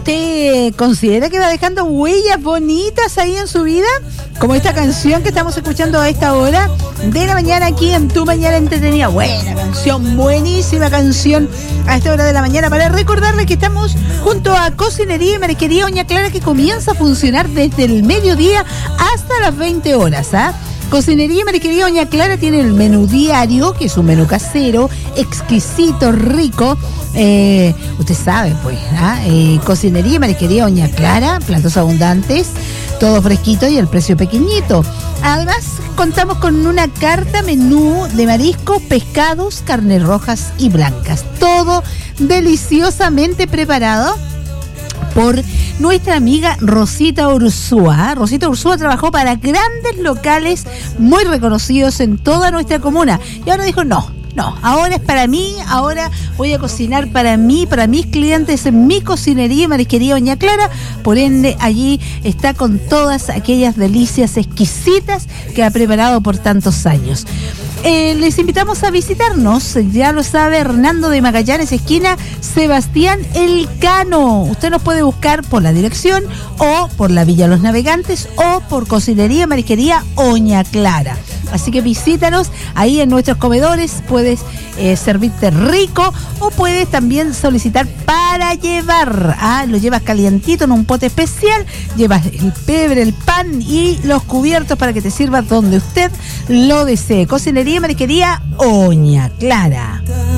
¿usted considera que va dejando huellas bonitas ahí en su vida? Como esta canción que estamos escuchando a esta hora de la mañana aquí en Tu Mañana Entretenida. Buena canción, buenísima canción a esta hora de la mañana, para recordarle que estamos junto a Cocinería y Marisquería Doña Clara, que comienza a funcionar desde el mediodía hasta las 20 horas, ¿ah? Cocinería y Marisquería Doña Clara tiene el menú diario, que es un menú casero, exquisito, rico. Usted sabe, pues, Cocinería y Marisquería Doña Clara, platos abundantes, todo fresquito y el precio pequeñito. Además, contamos con una carta menú de marisco, pescados, carnes rojas y blancas. Todo deliciosamente preparado por nuestra amiga Rosita Ursúa. Rosita Ursúa trabajó para grandes locales muy reconocidos en toda nuestra comuna. Y ahora dijo, no, ahora es para mí, ahora voy a cocinar para mí, para mis clientes en mi Cocinería y Marisquería Doña Clara. Por ende, allí está con todas aquellas delicias exquisitas que ha preparado por tantos años. Les invitamos a visitarnos, ya lo sabe, Hernando de Magallanes, esquina Sebastián Elcano. Usted nos puede buscar por la dirección, o por la Villa Los Navegantes, o por Cocinería y Marisquería Doña Clara. Así que visítanos ahí en nuestros comedores, puedes servirte rico, o puedes también solicitar para llevar. Lo llevas calientito en un pote especial, llevas el pebre, el pan y los cubiertos para que te sirva donde usted lo desee. Cocinería y Marisquería Doña Clara.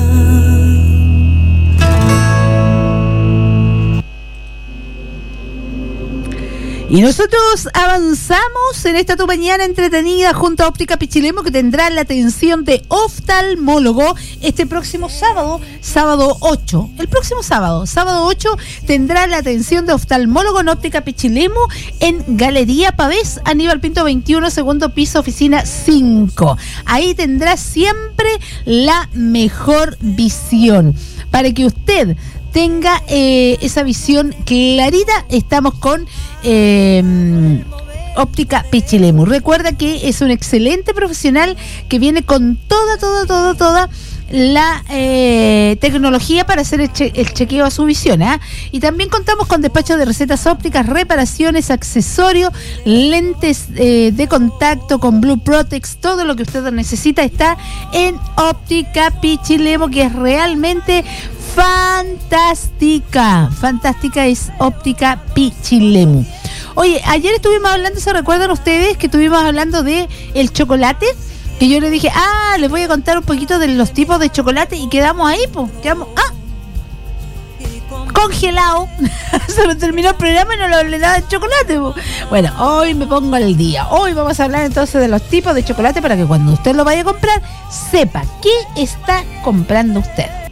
Y nosotros avanzamos en esta Tu Mañana Entretenida junto a Óptica Pichilemu, que tendrá la atención de oftalmólogo este próximo sábado 8. El próximo sábado 8, tendrá la atención de oftalmólogo en Óptica Pichilemu en Galería Pavés, Aníbal Pinto 21, segundo piso, oficina 5. Ahí tendrá siempre la mejor visión. Para que usted tenga esa visión clarita, estamos con Óptica Pichilemu. Recuerda que es un excelente profesional que viene con toda la tecnología para hacer el chequeo a su visión, y también contamos con despacho de recetas ópticas, reparaciones, accesorios, lentes de contacto con Blue Protex. Todo lo que usted necesita está en Óptica Pichilemu, que es realmente fantástica es Óptica Pichilemu. Oye, ayer estuvimos hablando, ¿se recuerdan ustedes que estuvimos hablando de el chocolate? Que yo le dije, les voy a contar un poquito de los tipos de chocolate, y quedamos ahí, congelado. Se me terminó el programa y no le hablé nada de chocolate, Bueno, hoy me pongo al día. Hoy vamos a hablar entonces de los tipos de chocolate, para que cuando usted lo vaya a comprar, sepa qué está comprando usted.